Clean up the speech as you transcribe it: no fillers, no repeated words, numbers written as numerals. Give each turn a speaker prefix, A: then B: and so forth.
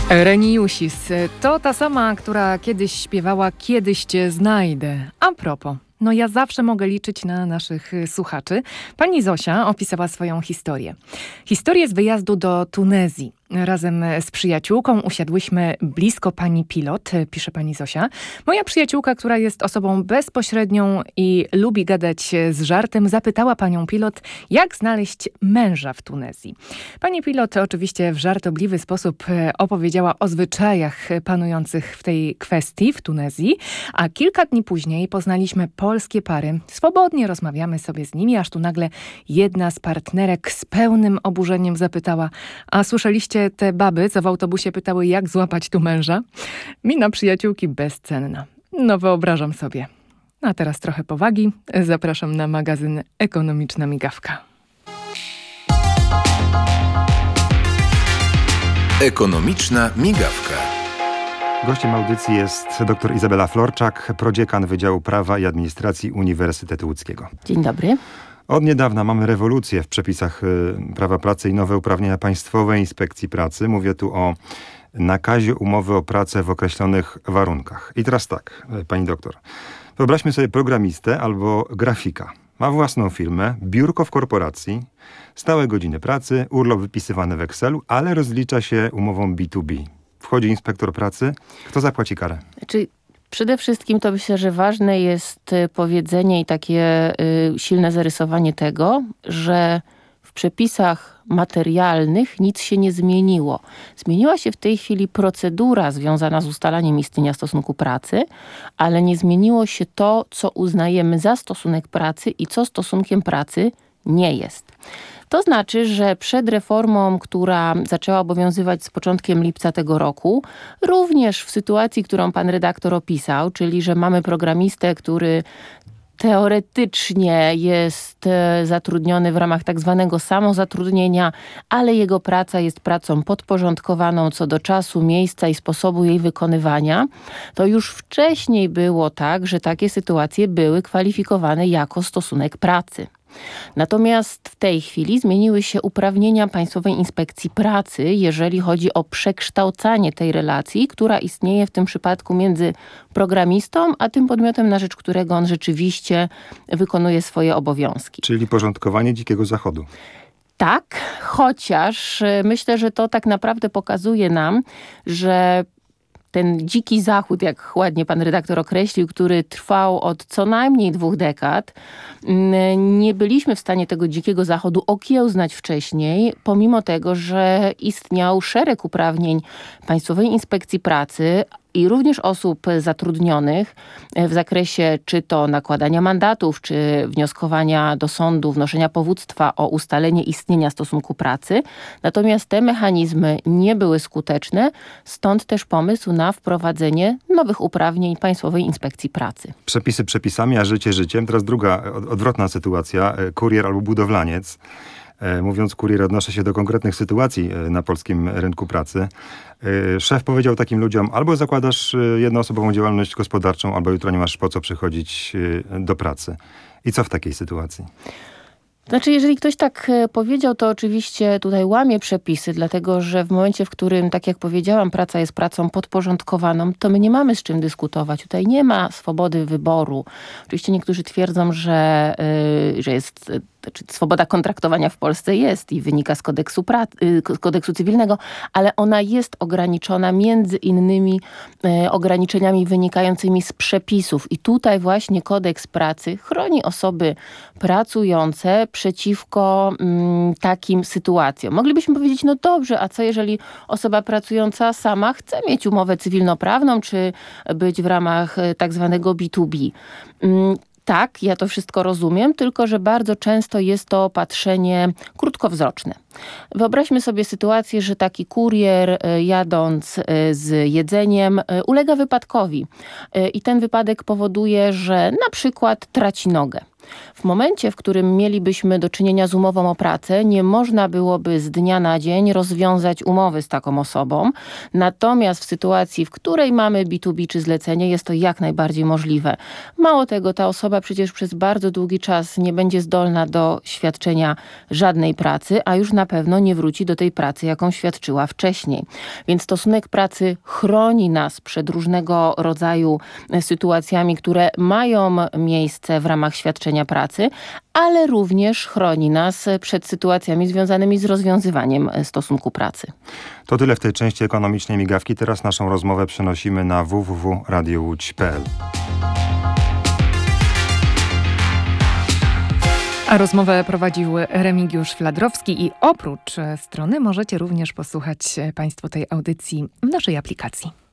A: Reniusis to ta sama, która kiedyś śpiewała Kiedyś cię znajdę. A propos, no ja zawsze mogę liczyć na naszych słuchaczy. Pani Zosia opisała swoją historię. Historię z wyjazdu do Tunezji. Razem z przyjaciółką usiadłyśmy blisko pani pilot, pisze pani Zosia. Moja przyjaciółka, która jest osobą bezpośrednią i lubi gadać z żartem, zapytała panią pilot, jak znaleźć męża w Tunezji. Pani pilot oczywiście w żartobliwy sposób opowiedziała o zwyczajach panujących w tej kwestii w Tunezji, a kilka dni później poznaliśmy polskie pary. Swobodnie rozmawiamy sobie z nimi, aż tu nagle jedna z partnerek z pełnym oburzeniem zapytała, a słyszeliście te baby, co w autobusie pytały, jak złapać tu męża? Mina przyjaciółki bezcenna. No wyobrażam sobie. A teraz trochę powagi. Zapraszam na magazyn Ekonomiczna Migawka.
B: Ekonomiczna Migawka.
C: Gościem audycji jest dr Izabela Florczak, prodziekan Wydziału Prawa i Administracji Uniwersytetu Łódzkiego.
D: Dzień dobry.
C: Od niedawna mamy rewolucję w przepisach prawa pracy i nowe uprawnienia Państwowej Inspekcji Pracy. Mówię tu o nakazie umowy o pracę w określonych warunkach. I teraz tak, pani doktor. Wyobraźmy sobie programistę albo grafika. Ma własną firmę, biurko w korporacji, stałe godziny pracy, urlop wypisywany w Excelu, ale rozlicza się umową B2B. Wchodzi inspektor pracy. Kto zapłaci karę?
D: Przede wszystkim to myślę, że ważne jest powiedzenie i takie silne zarysowanie tego, że w przepisach materialnych nic się nie zmieniło. Zmieniła się w tej chwili procedura związana z ustalaniem istnienia stosunku pracy, ale nie zmieniło się to, co uznajemy za stosunek pracy i co stosunkiem pracy nie jest. To znaczy, że przed reformą, która zaczęła obowiązywać z początkiem lipca tego roku, również w sytuacji, którą pan redaktor opisał, czyli że mamy programistę, który teoretycznie jest zatrudniony w ramach tak zwanego samozatrudnienia, ale jego praca jest pracą podporządkowaną co do czasu, miejsca i sposobu jej wykonywania, to już wcześniej było tak, że takie sytuacje były kwalifikowane jako stosunek pracy. Natomiast w tej chwili zmieniły się uprawnienia Państwowej Inspekcji Pracy, jeżeli chodzi o przekształcanie tej relacji, która istnieje w tym przypadku między programistą, a tym podmiotem, na rzecz którego on rzeczywiście wykonuje swoje obowiązki.
C: Czyli porządkowanie dzikiego zachodu.
D: Tak, chociaż myślę, że to tak naprawdę pokazuje nam, że ten dziki zachód, jak ładnie pan redaktor określił, który trwał od co najmniej 2 dekad, nie byliśmy w stanie tego dzikiego zachodu okiełznać wcześniej, pomimo tego, że istniał szereg uprawnień Państwowej Inspekcji Pracy i również osób zatrudnionych w zakresie czy to nakładania mandatów, czy wnioskowania do sądu, wnoszenia powództwa o ustalenie istnienia stosunku pracy. Natomiast te mechanizmy nie były skuteczne, stąd też pomysł na wprowadzenie nowych uprawnień Państwowej Inspekcji Pracy.
C: Przepisy przepisami, a życie życiem. Teraz druga, odwrotna sytuacja. Kurier albo budowlaniec. Mówiąc kurier, odnoszę się do konkretnych sytuacji na polskim rynku pracy. Szef powiedział takim ludziom, albo zakładasz jednoosobową działalność gospodarczą, albo jutro nie masz po co przychodzić do pracy. I co w takiej sytuacji?
D: Znaczy, jeżeli ktoś tak powiedział, to oczywiście tutaj łamie przepisy, dlatego że w momencie, w którym, tak jak powiedziałam, praca jest pracą podporządkowaną, to my nie mamy z czym dyskutować. Tutaj nie ma swobody wyboru. Oczywiście niektórzy twierdzą, że jest swoboda kontraktowania w Polsce jest i wynika z kodeksu cywilnego, ale ona jest ograniczona między innymi ograniczeniami wynikającymi z przepisów. I tutaj właśnie kodeks pracy chroni osoby pracujące przeciwko takim sytuacjom. Moglibyśmy powiedzieć, no dobrze, a co jeżeli osoba pracująca sama chce mieć umowę cywilnoprawną, czy być w ramach tak zwanego B2B? Tak, ja to wszystko rozumiem, tylko że bardzo często jest to patrzenie krótkowzroczne. Wyobraźmy sobie sytuację, że taki kurier jadąc z jedzeniem ulega wypadkowi i ten wypadek powoduje, że na przykład traci nogę. W momencie, w którym mielibyśmy do czynienia z umową o pracę, nie można byłoby z dnia na dzień rozwiązać umowy z taką osobą. Natomiast w sytuacji, w której mamy B2B czy zlecenie, jest to jak najbardziej możliwe. Mało tego, ta osoba przecież przez bardzo długi czas nie będzie zdolna do świadczenia żadnej pracy, a już na pewno nie wróci do tej pracy, jaką świadczyła wcześniej. Więc stosunek pracy chroni nas przed różnego rodzaju sytuacjami, które mają miejsce w ramach świadczenia pracy, ale również chroni nas przed sytuacjami związanymi z rozwiązywaniem stosunku pracy.
C: To tyle w tej części ekonomicznej migawki. Teraz naszą rozmowę przenosimy na www.radiołódź.pl.
A: A rozmowę prowadził Remigiusz Fladrowski i oprócz strony możecie również posłuchać Państwo tej audycji w naszej aplikacji.